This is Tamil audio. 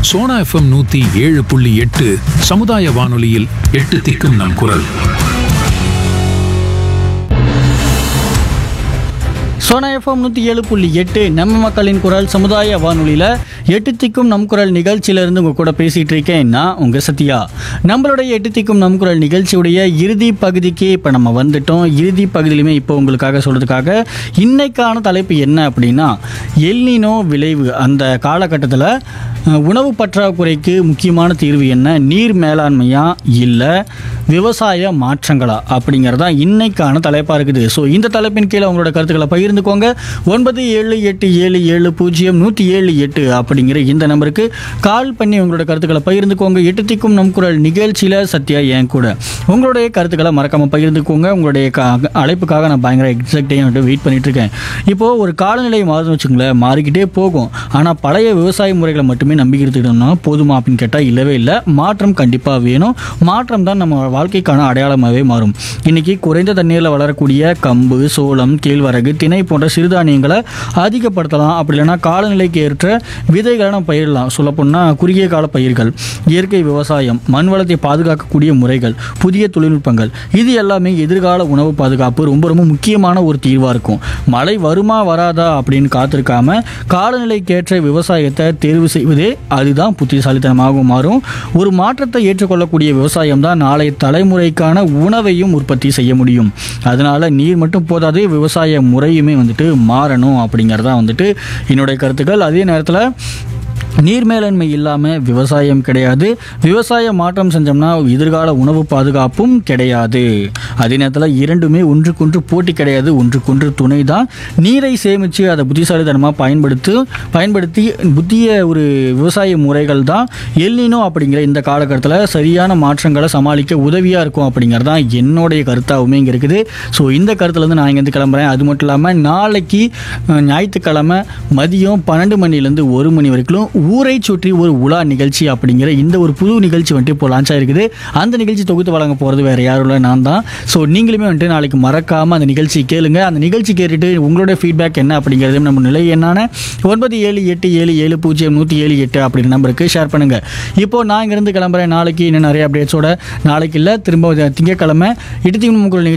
சோனா எஃப்எம் 107.8 சமுதாய வானொலியில் 8 திக்கும் நம் குரல். சோனா எஃப்எம் 107.8 நம்ம மக்களின் குரல் சமுதாய வானொலியில் 8 திக்கும் நம் குரல் நிகழ்ச்சியிலேருந்து உங்கள் கூட பேசிகிட்டு இருக்கேன். நான் உங்கள் சத்யா. நம்மளுடைய 8 திக்கும் நம் குரல் நிகழ்ச்சியுடைய இறுதி பகுதிக்கு இப்போ நம்ம வந்துட்டோம். இறுதி பகுதியிலுமே இப்போ உங்களுக்காக சொல்கிறதுக்காக இன்னைக்கான தலைப்பு என்ன அப்படின்னா, எல்னினோ விளைவு. அந்த காலகட்டத்தில் உணவு பற்றாக்குறைக்கு முக்கியமான தீர்வு என்ன? நீர் மேலாண்மையா இல்லை விவசாய மாற்றங்களா அப்படிங்கிறதா இன்னைக்கான தலைப்பாக இருக்குது. ஸோ இந்த தலைப்பின் கீழே உங்களோட கருத்துக்களை பகிர்ந்துக்கோங்க. 9787700178 அப்படிங்கிற இந்த நம்பருக்கு கால் பண்ணி உங்களோட கருத்துக்களை பகிர்ந்துக்கோங்க. 8 திக்கும் நம் குரல் நிகழ்ச்சியில் சத்யா என் கூட. உங்களுடைய கருத்துக்களை மறக்காமல் பகிர்ந்துக்கோங்க. உங்களுடைய அழைப்புக்காக நான் பயங்கர எக்ஸைட்டாக வெயிட் பண்ணிட்டு இருக்கேன். இப்போது ஒரு காலநிலை மாறுதுன்னு வச்சுங்களேன், மாறிக்கிட்டே போகும். ஆனால் பழைய விவசாய முறைகளை மட்டுமே நம்பிக்கிறதுனா போதுமா அப்படின்னு கேட்டால் இல்லவே இல்லை. மாற்றம் கண்டிப்பாக வேணும். மாற்றம் தான் நம்ம வாழ்க்கைக்கான அடையாளமாகவே மாறும். இன்றைக்கி குறைந்த தண்ணீரில் வளரக்கூடிய கம்பு, சோளம், கேழ்வரகு, திணை போன்ற சிறுதானியங்களை அதிகப்படுத்தலாம். அப்படி இல்லைன்னா காலநிலைக்கு ஏற்ற விதைகளை நம்ம பயிரிடலாம். சொல்லப்போனால் குறுகிய கால பயிர்கள், இயற்கை விவசாயம், மண் வளத்தை பாதுகாக்கக்கூடிய முறைகள், புதிய தொழில்நுட்பங்கள், இது எல்லாமே எதிர்கால உணவு பாதுகாப்பு ரொம்ப ரொம்ப முக்கியமான ஒரு தீர்வாக இருக்கும். மழை வருமா வராதா அப்படின்னு காத்திருக்காம காலநிலைக்கேற்ற விவசாயத்தை தேர்வு செய்வதே அதுதான் புத்திசாலித்தனமாக மாறும். ஒரு மாற்றத்தை ஏற்றுக்கொள்ளக்கூடிய விவசாயம் தான் நாளைய தலைமுறைக்கான உணவையும் உற்பத்தி செய்ய முடியும். அதனால நீர் மட்டும் போதாது, விவசாய முறையுமே மாறணும் அப்படிங்கிறதா என்னுடைய கருத்துக்கள். அதே நேரத்தில் நீர் மேலாண்மை இல்லாமல் விவசாயம் கிடையாது. விவசாய மாற்றம் செஞ்சோம்னா எதிர்கால உணவு பாதுகாப்பும் கிடையாது. அதே நேரத்தில் இரண்டுமே ஒன்றுக்கொன்று போட்டி கிடையாது, ஒன்றுக்கொன்று துணை தான். நீரை சேமித்து அதை புத்திசாலித்தனமாக பயன்படுத்தி புதிய ஒரு விவசாய முறைகள் தான் எல்னினோ அப்படிங்கிற இந்த காலகட்டத்தில் சரியான மாற்றங்களை சமாளிக்க உதவியாக இருக்கும் அப்படிங்கிறது தான் என்னுடைய கருத்தாகவுமே இங்கே இருக்குது. ஸோ இந்த கருத்துலேருந்து நான் இங்கேருந்து கிளம்புறேன். அது மட்டும் இல்லாமல் நாளைக்கு ஞாயிற்றுக்கிழமை மதியம் 12 மணிலேருந்து 1 மணி வரைக்கும் ஊரை சுற்றி ஒரு உலா நிகழ்ச்சி அப்படிங்கிற இந்த ஒரு புது நிகழ்ச்சி இப்போ லான்ச் ஆகிருக்குது. அந்த நிகழ்ச்சி தொகுத்து வழங்க போகிறது வேறு யாரும் இல்லை, நான் தான். ஸோ நீங்களுமே நாளைக்கு மறக்காமல் அந்த நிகழ்ச்சி கேளுங்க. அந்த நிகழ்ச்சி கேட்டுட்டு உங்களோட ஃபீட்பேக் என்ன அப்படிங்கிறதையும் நம்ம நிலை என்னான 9787700178 அப்படிங்கிற நம்பருக்கு ஷேர் பண்ணுங்கள். இப்போது நான் இங்கேருந்து கிளம்புறேன். நாளைக்கு இன்னும் நிறைய அப்டேட்ஸோட, நாளைக்கு இல்லை திரும்ப திங்கட்கிழமை 8 திக்கும் நம் குரல்